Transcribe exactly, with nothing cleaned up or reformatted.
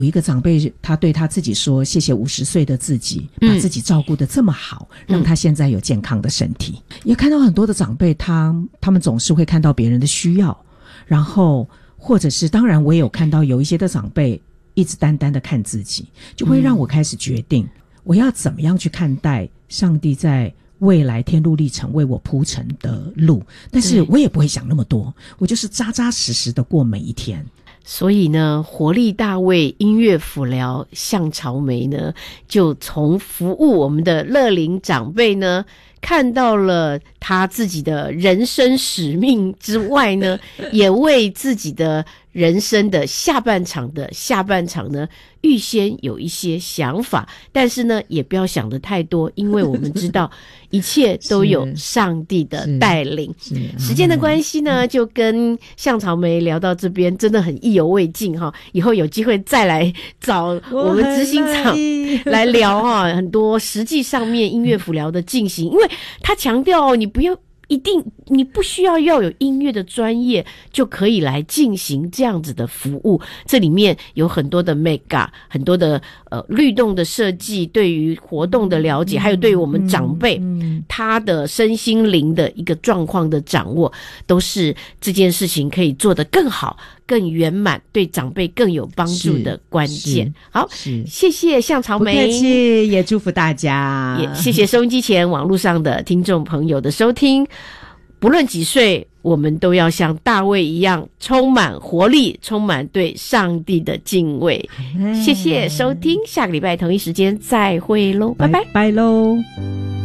有一个长辈他对他自己说，谢谢五十岁的自己把自己照顾得这么好、嗯、让他现在有健康的身体。也看到很多的长辈他他们总是会看到别人的需要，然后或者是当然我也有看到有一些的长辈一直单单的看自己，就会让我开始决定、嗯、我要怎么样去看待上帝在未来天路历程为我铺成的路。但是我也不会想那么多，我就是扎扎实实的过每一天。 所以呢，活力大卫音乐辅疗向朝梅呢，就从服务我们的乐龄长辈呢，看到了他自己的人生使命之外呢，也为自己的人生的下半场的下半场呢，预先有一些想法，但是呢，也不要想得太多，因为我们知道一切都有上帝的带领。时间的关系呢，就跟向朝梅聊到这边，真的很意犹未尽哈。以后有机会再来找我们执行长来聊哈，很多实际上面音乐辅疗的进行，因为他强调你不要。一定你不需要要有音乐的专业就可以来进行这样子的服务，这里面有很多的 mega 很多的呃律动的设计，对于活动的了解、嗯、还有对于我们长辈、嗯、他的身心灵的一个状况的掌握，都是这件事情可以做得更好更圆满，对长辈更有帮助的关键。好，谢谢向朝梅， 不客气，也祝福大家， 也谢谢收音机前网络上的听众朋友的收听。不论几岁，我们都要像大卫一样充满活力，充满对上帝的敬畏。谢谢收听，下个礼拜同一时间再会咯，拜拜拜拜咯。